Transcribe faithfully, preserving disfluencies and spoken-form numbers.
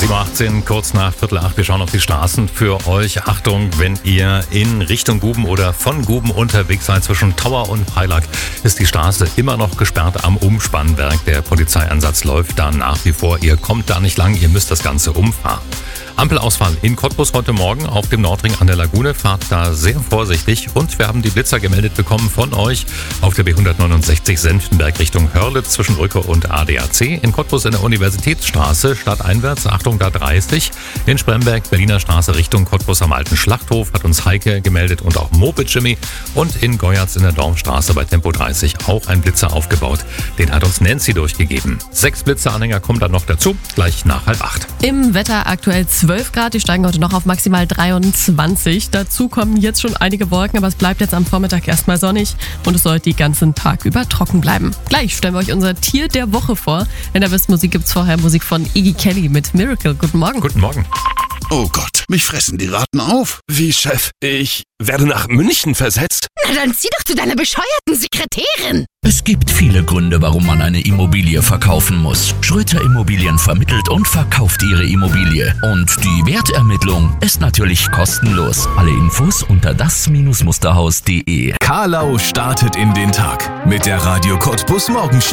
sieben Uhr achtzehn, kurz nach Viertel acht. Wir schauen auf die Straßen für euch. Achtung, wenn ihr in Richtung Guben oder von Guben unterwegs seid, zwischen Tauer und Preilack, ist die Straße immer noch gesperrt am Umspannwerk. Der Polizeieinsatz läuft da nach wie vor. Ihr kommt da nicht lang, ihr müsst das Ganze umfahren. Ampelausfall in Cottbus heute Morgen auf dem Nordring an der Lagune. Fahrt da sehr vorsichtig. Und wir haben die Blitzer gemeldet bekommen von euch auf der B hundertneunundsechzig Senftenberg Richtung Hörlitz zwischen Brücke und A D A C. In Cottbus in der Universitätsstraße stadteinwärts, Achtung da dreißig. In Spremberg Berliner Straße Richtung Cottbus am Alten Schlachthof hat uns Heike gemeldet und auch Moped Jimmy. Und in Goyatz in der Dorfstraße bei Tempo dreißig auch ein Blitzer aufgebaut. Den hat uns Nancy durchgegeben. Sechs Blitzeranhänger kommen dann noch dazu, gleich nach halb acht. Im Wetter aktuell zwölf Grad, die steigen heute noch auf maximal dreiundzwanzig. Dazu kommen jetzt schon einige Wolken, aber es bleibt jetzt am Vormittag erstmal sonnig und es soll den ganzen Tag über trocken bleiben. Gleich stellen wir euch unser Tier der Woche vor. In der Westmusik gibt's vorher Musik von Iggy Kelly mit Miracle. Guten Morgen. Guten Morgen. Oh Gott, mich fressen die Ratten auf. Wie, Chef? Ich werde nach München versetzt? Na dann zieh doch zu deiner bescheuerten Sekretärin. Es gibt viele Gründe, warum man eine Immobilie verkaufen muss. Schröter Immobilien vermittelt und verkauft ihre Immobilie. Und die Wertermittlung ist natürlich kostenlos. Alle Infos unter das Musterhaus punkt de. Karlau startet in den Tag mit der Radio Cottbus Morgenshow.